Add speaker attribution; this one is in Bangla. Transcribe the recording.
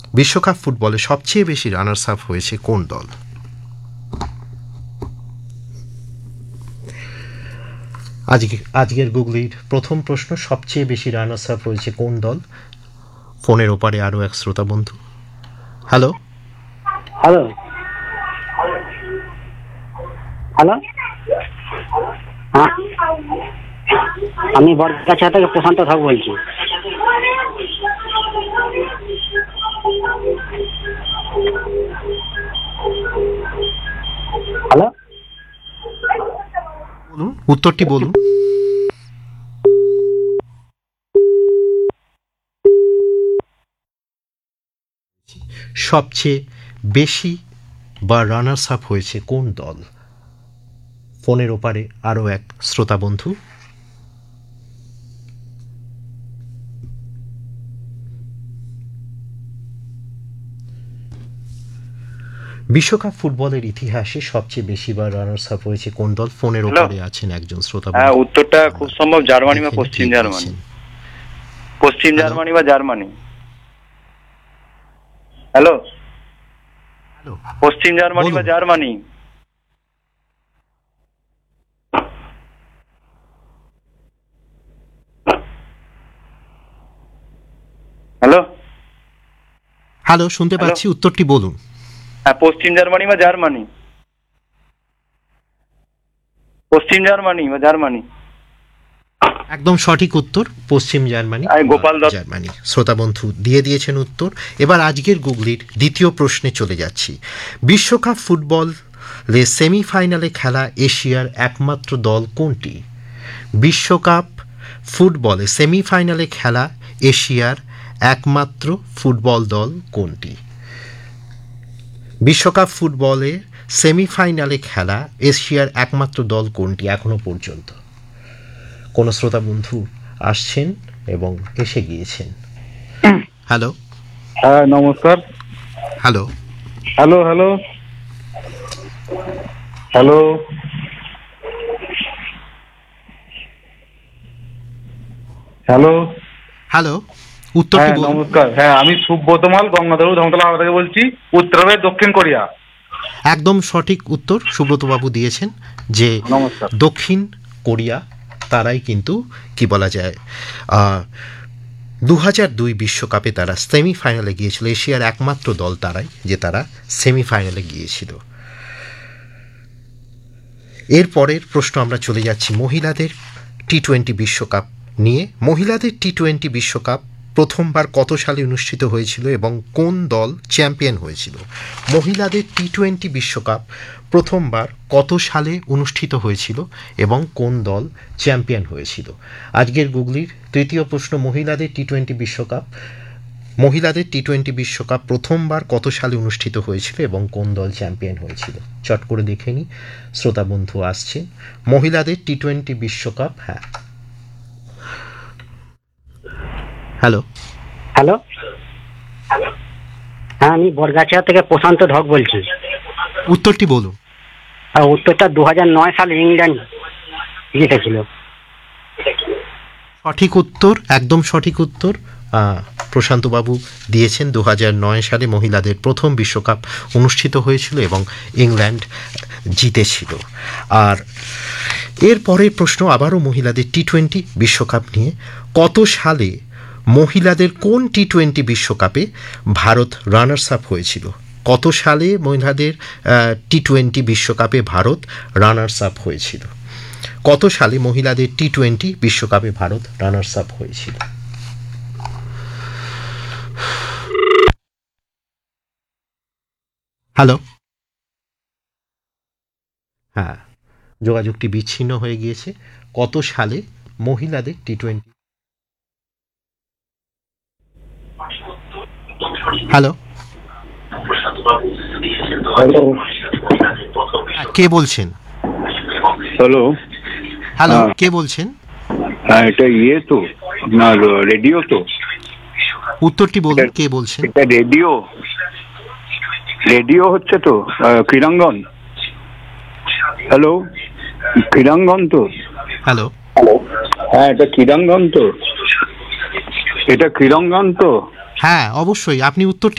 Speaker 1: বিশ্বকাপ ফুটবলে সবচেয়ে বেশি রানার্স আপ হয়েছে কোন দল? আজকের গুগলির প্রথম প্রশ্ন, সবচেয়ে বেশি রানার্স আপ হয়েছে কোন দল? ফোনের ওপারে আরও এক শ্রোতা বন্ধু। হ্যালো
Speaker 2: হ্যালো হ্যালো, হ্যাঁ আমি বরগাছা থেকে প্রশান্ত ঠাক বলছি। হ্যালো,
Speaker 1: বলুন, উত্তরটি বলুন। সবচেয়ে বেশি বা রানার্স আপ হয়েছে কোন দল? ফোনের ওপারে আরও এক শ্রোতা বন্ধু। বিশ্বকাপ ফুটবলের ইতিহাসে সবচেয়ে বেশি বার রানার্স আপ হয়েছে কোন দল? ফোনের ওপারে আছেন একজন শ্রোতা বন্ধু।
Speaker 3: হ্যাঁ, উত্তরটা খুব সম্ভব জার্মানি বা পশ্চিম জার্মানি। পশ্চিম জার্মানি বা জার্মানি। হ্যালো, পশ্চিম জার্মানি বা জার্মানি। হ্যালো
Speaker 1: হ্যালো, শুনতে পাচ্ছি, উত্তরটি বলুন।
Speaker 3: হ্যাঁ, পশ্চিম জার্মানি বা জার্মানি। পশ্চিম জার্মানি বা জার্মানি।
Speaker 1: একদম সঠিক উত্তর, পশ্চিম জার্মানি।
Speaker 3: গোপাল দত্ত
Speaker 1: জার্মানি। শ্রোতা বন্ধু দিয়ে দিয়েছেন উত্তর। এবার আজকের গুগলির দ্বিতীয় প্রশ্নে চলে যাচ্ছি। বিশ্বকাপ ফুটবলে সেমিফাইনালে খেলা এশিয়ার একমাত্র দল কোনটি? বিশ্বকাপ ফুটবলে সেমিফাইনালে খেলা এশিয়ার একমাত্র ফুটবল দল কোনটি? বিশ্বকাপ ফুটবলে সেমিফাইনালে খেলা এশিয়ার একমাত্র দল কোনটি এখনো পর্যন্ত? কোন শ্রোতা বন্ধু আসছেন এবং এসে গিয়েছেন। হ্যালো,
Speaker 4: হ্যাঁ নমস্কার।
Speaker 1: Hello
Speaker 4: hello hello hello hello
Speaker 1: hello, উত্তরটি
Speaker 4: হ্যাঁ
Speaker 1: বলুন।
Speaker 4: নমস্কার। হ্যাঁ, আমি সুব্রত মাল গঙ্গাধর ধর্মতলা হাওড়া থেকে বলছি। উত্তরে দক্ষিণ কোরিয়া।
Speaker 1: একদম সঠিক উত্তর সুব্রত বাবু দিয়েছেন যে
Speaker 4: নমস্কার।
Speaker 1: দক্ষিণ কোরিয়া, তারাই কিন্তু কি বলা যায় 2002 বিশ্বকাপে তারা সেমিফাইনালে গিয়েছিল। এশিয়ার একমাত্র দল তারাই যে তারা সেমিফাইনালে গিয়েছিল। এরপরের প্রশ্ন আমরা চলে যাচ্ছি মহিলাদের টি-20 বিশ্বকাপ নিয়ে। মহিলাদের টি-20 বিশ্বকাপ প্রথমবার কত সালে অনুষ্ঠিত হয়েছিল এবং কোন দল চ্যাম্পিয়ন হয়েছিল? মহিলাদের টি-20 বিশ্বকাপ প্রথমবার কত সালে অনুষ্ঠিত হয়েছিল এবং কোন দল চ্যাম্পিয়ন হয়েছিল? আজকের গুগলির তৃতীয় প্রশ্ন, মহিলাদের টি-20 বিশ্বকাপ প্রথমবার কত সালে অনুষ্ঠিত হয়েছিল এবং কোন দল চ্যাম্পিয়ন হয়েছিল? চট করে দেখে নি, শ্রোতা বন্ধু আসছে। মহিলাদের টি-20 বিশ্বকাপ। হ্যাঁ, হ্যালো
Speaker 2: হ্যালো, হ্যাঁ আমি বরগাছা থেকে প্রশান্ত ঢক বলছি।
Speaker 1: উত্তরটি বলুন।
Speaker 2: উত্তরটা 2009 সালে ইংল্যান্ড জিতেছিল।
Speaker 1: সঠিক উত্তর, একদম সঠিক উত্তর প্রশান্তবাবু দিয়েছেন। 2009 সালে মহিলাদের প্রথম বিশ্বকাপ অনুষ্ঠিত হয়েছিল এবং ইংল্যান্ড জিতেছিল। আর এরপরের প্রশ্ন আবারও মহিলাদের টি-20 বিশ্বকাপ নিয়ে। কত সালে মহিলাদের কোন টি-20 বিশ্বকাপে ভারত রানার্স আপ হয়েছিল? কত সালে মহিলাদের টি-20 বিশ্বকাপে ভারত রানার্স আপ হয়েছিল? কত সালে মহিলাদের টি-20 বিশ্বকাপে ভারত রানার্স আপ হয়েছিল? হ্যালো, হ্যাঁ যোগাযোগটি বিচ্ছিন্ন হয়ে গিয়েছে। কত সালে মহিলাদের টি-20? হ্যালো
Speaker 4: হ্যালো,
Speaker 1: কে বলছেন?
Speaker 4: হ্যালো
Speaker 1: হ্যালো, কে বলছেন?
Speaker 4: হ্যাঁ, এটা তো আপনার রেডিও তো?
Speaker 1: উত্তরটি বলুন, কে বলছেন?
Speaker 4: এটা রেডিও হচ্ছে তো ক্রীড়াঙ্গন। হ্যালো, ক্রীড়াঙ্গন তো?
Speaker 1: হ্যালো,
Speaker 4: হ্যাঁ, এটা ক্রীড়াঙ্গন তো? এটা ক্রীড়াঙ্গন তো?
Speaker 1: হ্যাঁ অবশ্যই, আপনি উত্তরটি